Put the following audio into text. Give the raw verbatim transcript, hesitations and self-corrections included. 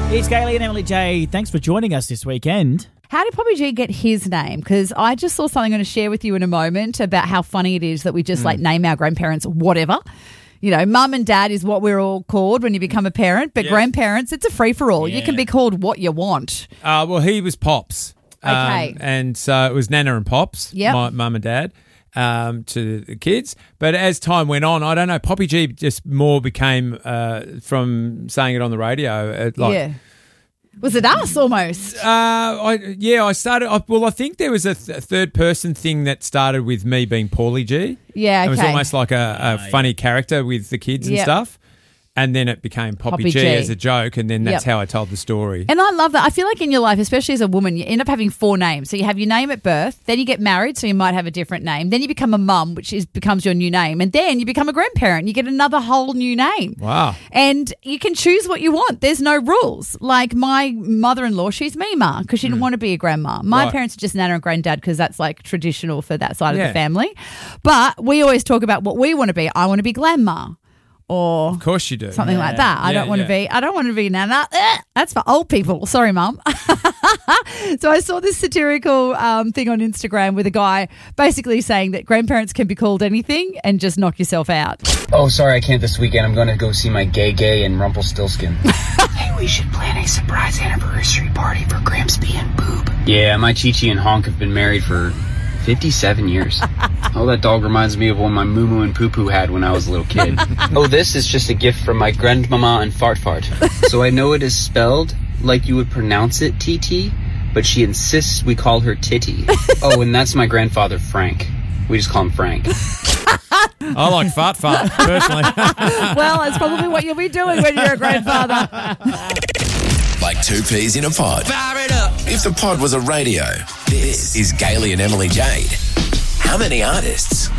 It's Gailey and Emily J. Thanks for joining us this weekend. How did Poppy G get his name? Because I just saw something I'm going to share with you in a moment about how funny it is that we just mm. like name our grandparents whatever. You know, mum and dad is what we're all called when you become a parent, but yeah. grandparents, it's a free-for-all. Yeah. You can be called what you want. Uh, well, he was Pops. Okay. Um, and so it was Nana and Pops, yep. my mum and dad, um, to the kids. But as time went on, I don't know, Poppy G just more became, uh, from saying it on the radio, uh, like... Yeah. Was it us almost? Uh, I, yeah, I started. I, well, I think there was a, th- a third person thing that started with me being Paulie G. Yeah, okay. It was almost like a, a uh, funny yeah. character with the kids and yep. stuff. And then it became Poppy, Poppy G, G as a joke, and then that's yep. how I told the story. And I love that. I feel like in your life, especially as a woman, you end up having four names. So you have your name at birth, then you get married, so you might have a different name. Then you become a mum, which is becomes your new name. And then you become a grandparent. You get another whole new name. Wow. And you can choose what you want. There's no rules. Like my mother-in-law, she's Mima because she didn't mm. want to be a grandma. My right. parents are just Nana and Granddad because that's like traditional for that side yeah. of the family. But we always talk about what we want to be. I want to be Grandma. Or of course you do. Something yeah. like that. I yeah, don't want yeah. to be, I don't want to be Nana. Eh, that's for old people. Sorry, Mum. So I saw this satirical um, thing on Instagram with a guy basically saying that grandparents can be called anything and just knock yourself out. Oh, sorry, I can't this weekend. I'm going to go see my gay gay and Rumpelstiltskin. Hey, we should plan a surprise anniversary party for Gramsby and Boob. Yeah, my Chi-Chi and Honk have been married for fifty-seven years. Oh, that dog reminds me of one my Moo Moo and Poo Poo had when I was a little kid. Oh, this is just a gift from my grandmama and Fart Fart. So I know it is spelled like you would pronounce it, T T, but she insists we call her Titty. Oh, and that's my grandfather, Frank. We just call him Frank. I like Fart Fart, personally. Well, that's probably what you'll be doing when you're a grandfather. Like two peas in a pod. Fire it up. If the pod was a radio, this is Gailey and Emily Jade. How many artists